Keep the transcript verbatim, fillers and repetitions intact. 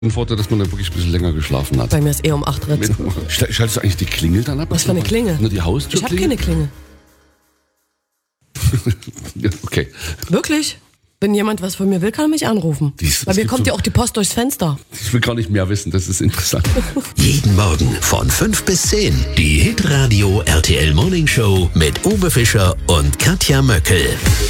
Ein Vorteil, dass man dann wirklich ein bisschen länger geschlafen hat. Bei mir ist eh um acht Uhr. Schaltest du eigentlich die Klingel dann ab? Was für eine Klingel? Nur die Haustür? Ich habe keine Klingel. Ja, okay. Wirklich? Wenn jemand was von mir will, kann er mich anrufen. Dies, Bei mir kommt ja auch die Post durchs Fenster. Ich will gar nicht mehr wissen, das ist interessant. Jeden Morgen von fünf bis zehn. Die Hitradio R T L Morning Show mit Uwe Fischer und Katja Möckel.